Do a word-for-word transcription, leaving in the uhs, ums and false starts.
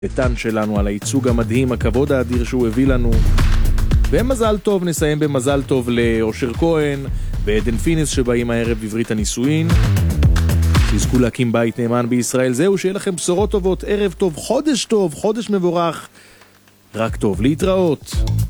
איתן שלנו על הייצוג המדהים, הכבוד האדיר שהוא הביא לנו. ומזל טוב, נסיים במזל טוב לאושר כהן ועדן פינס שבאים הערב בברית הנישואין. תזכו להקים בית נאמן בישראל. זהו, שיהיה לכם בשורות טובות, ערב טוב, חודש טוב, חודש מבורך, רק טוב, להתראות.